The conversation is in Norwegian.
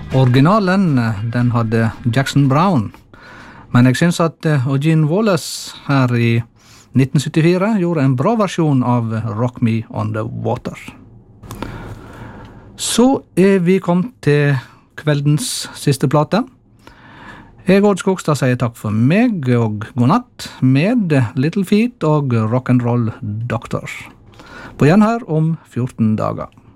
Originalen, den hadde Jackson Browne. Men jeg synes at Eugene Wallace her i 1974 gjorde en bra versjon av Rock Me on the Water. Så vi kommet til kveldens siste plate. Jeg, Odd Skogstad, sier takk for meg og god natt med Little Feat og Rock'n'Roll Doctor. På igjen her om 14 dager.